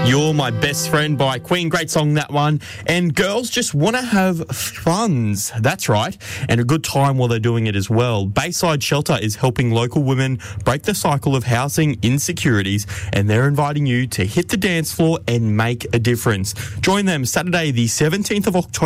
You're My Best Friend by Queen. Great song, that one. And girls just want to have funds. That's right. And a good time while they're doing it as well. Bayside Shelter is helping local women break the cycle of housing insecurities, and they're inviting you to hit the dance floor and make a difference. Join them Saturday, the 17th of October.